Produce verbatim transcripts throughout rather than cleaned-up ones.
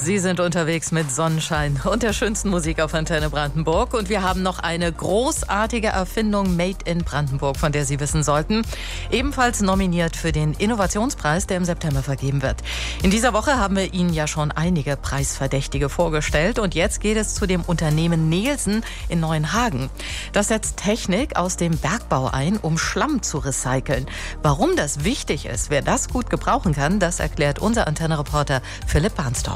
Sie sind unterwegs mit Sonnenschein und der schönsten Musik auf Antenne Brandenburg. Und wir haben noch eine großartige Erfindung Made in Brandenburg, von der Sie wissen sollten. Ebenfalls nominiert für den Innovationspreis, der im September vergeben wird. In dieser Woche haben wir Ihnen ja schon einige Preisverdächtige vorgestellt. Und jetzt geht es zu dem Unternehmen Nehlsen in Neuenhagen. Das setzt Technik aus dem Bergbau ein, um Schlamm zu recyceln. Warum das wichtig ist, wer das gut gebrauchen kann, das erklärt unser Antenne-Reporter Philipp Barnsdorf.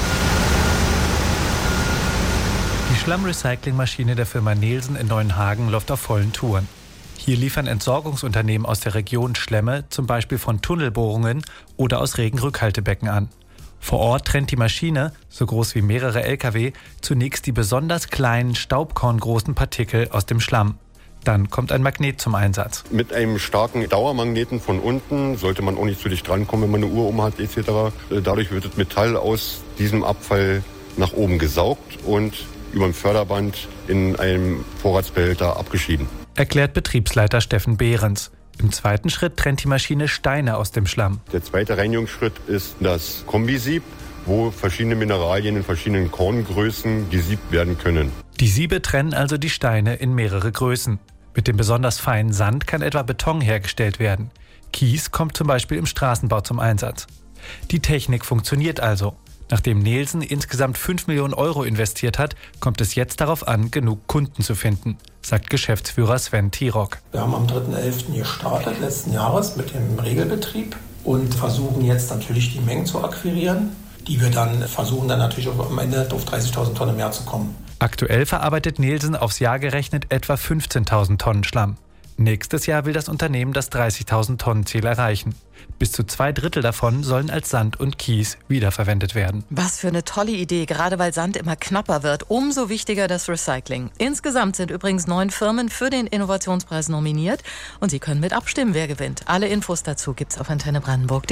Die Schlammrecyclingmaschine der Firma Nehlsen in Neuenhagen läuft auf vollen Touren. Hier liefern Entsorgungsunternehmen aus der Region Schlemme, zum Beispiel von Tunnelbohrungen oder aus Regenrückhaltebecken an. Vor Ort trennt die Maschine, so groß wie mehrere L K W, zunächst die besonders kleinen, staubkorngroßen Partikel aus dem Schlamm. Dann kommt ein Magnet zum Einsatz. Mit einem starken Dauermagneten von unten sollte man auch nicht zu dicht drankommen, wenn man eine Uhr um hat et cetera. Dadurch wird das Metall aus diesem Abfall nach oben gesaugt und über ein Förderband in einem Vorratsbehälter abgeschieden. Erklärt Betriebsleiter Steffen Behrens. Im zweiten Schritt trennt die Maschine Steine aus dem Schlamm. Der zweite Reinigungsschritt ist das Kombisieb, wo verschiedene Mineralien in verschiedenen Korngrößen gesiebt werden können. Die Siebe trennen also die Steine in mehrere Größen. Mit dem besonders feinen Sand kann etwa Beton hergestellt werden. Kies kommt zum Beispiel im Straßenbau zum Einsatz. Die Technik funktioniert also. Nachdem Nehlsen insgesamt fünf Millionen Euro investiert hat, kommt es jetzt darauf an, genug Kunden zu finden, sagt Geschäftsführer Sven Tirock. Wir haben am dritten elften gestartet letzten Jahres mit dem Regelbetrieb und versuchen jetzt natürlich die Mengen zu akquirieren, die wir dann versuchen dann natürlich am Ende auf dreißigtausend Tonnen mehr zu kommen. Aktuell verarbeitet Nehlsen aufs Jahr gerechnet etwa fünfzehntausend Tonnen Schlamm. Nächstes Jahr will das Unternehmen das dreißigtausend Tonnen Ziel erreichen. Bis zu zwei Drittel davon sollen als Sand und Kies wiederverwendet werden. Was für eine tolle Idee, gerade weil Sand immer knapper wird. Umso wichtiger das Recycling. Insgesamt sind übrigens neun Firmen für den Innovationspreis nominiert und Sie können mit abstimmen, wer gewinnt. Alle Infos dazu gibt's auf antenne brandenburg punkt de.